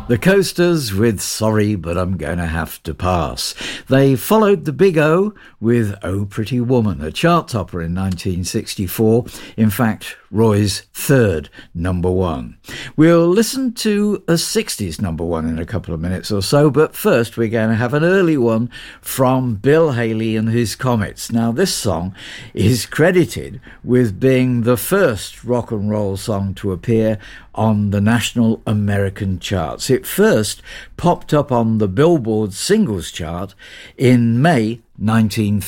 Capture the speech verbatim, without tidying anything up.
The Coasters with Sorry But I'm Gonna Have to Pass. They followed the Big O with Oh Pretty Woman, a chart topper in nineteen sixty-four. In fact, Roy's third number one. We'll listen to a sixties number one in a couple of minutes or so, but first we're going to have an early one from Bill Haley and his Comets. Now, this song is credited with being the first rock and roll song to appear on the national American charts. It first popped up on the Billboard singles chart in May nineteen